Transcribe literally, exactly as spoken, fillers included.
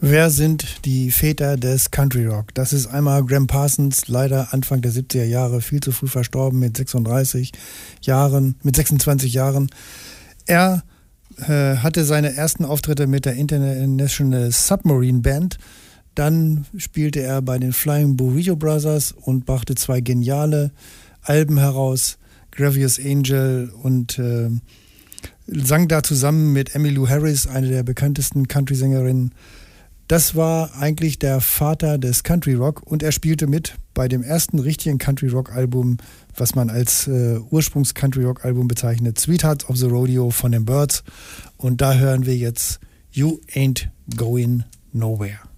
Wer sind die Väter des Country Rock? Das ist einmal Gram Parsons, leider Anfang der siebziger Jahre, viel zu früh verstorben mit sechsunddreißig Jahren, mit sechsundzwanzig Jahren. Er äh, hatte seine ersten Auftritte mit der International Submarine Band. Dann spielte er bei den Flying Burrito Brothers und brachte zwei geniale Alben heraus, Gravious Angel, und äh, sang da zusammen mit Emmylou Harris, eine der bekanntesten Country-Sängerinnen. Das war eigentlich der Vater des Country Rock und er spielte mit bei dem ersten richtigen Country Rock Album, was man als äh, Ursprungs-Country Rock Album bezeichnet, Sweethearts of the Rodeo von den Byrds. Und da hören wir jetzt You Ain't Going Nowhere.